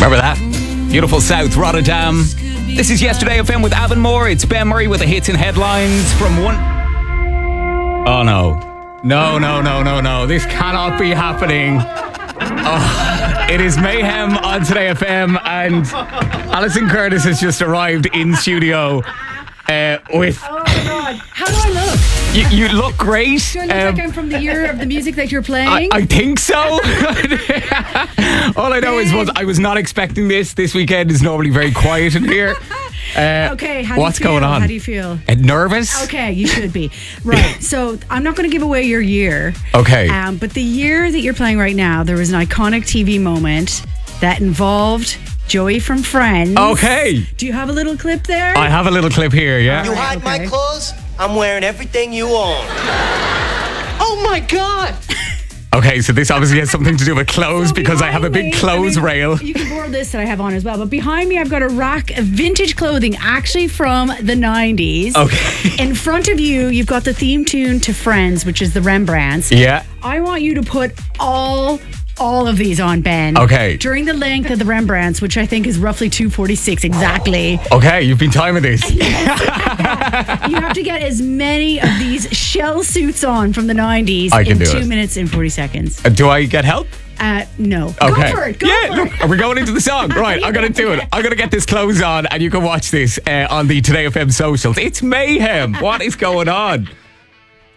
Remember that? Beautiful South Rotterdam. This is Yesterday FM with Avon Moore. It's Ben Murray with the hits and headlines from one... Oh no. No. This cannot be happening. Oh, it is mayhem on Today FM, and Alison Curtis has just arrived in studio with... Oh my God. How do I look? You look great. Do I look like I'm from the year of the music that you're playing? I think so. All I know is I was not expecting this. This weekend is normally very quiet in here. Okay, how do what's you feel? going on? How do you feel? Nervous? Okay, you should be. Right, so I'm not going to give away your year. Okay. But the year that you're playing right now, there was an iconic TV moment that involved Joey from Friends. Okay. Do you have a little clip there? I have a little clip here, yeah. You hide my clothes, I'm wearing everything you own. Oh my God! Okay, so this obviously has something to do with clothes because I have a big clothes rail. You can borrow this that I have on as well. But behind me, I've got a rack of vintage clothing, actually from the 90s. Okay. In front of you, you've got the theme tune to Friends, which is the Rembrandts. Yeah. I want you to put all of these on, Ben. Okay. During the length of the Rembrandts, which I think is roughly 2:46 exactly. Okay, you've been timing this. You have to get as many of these shell suits on from the 90s in 2 minutes and 40 seconds. Do I get help? No. Okay. Go for it. Go for look, it. are we going into the song? Right, I'm going to do it. I'm going to get this clothes on and you can watch this on the Today FM socials. It's mayhem. What is going on?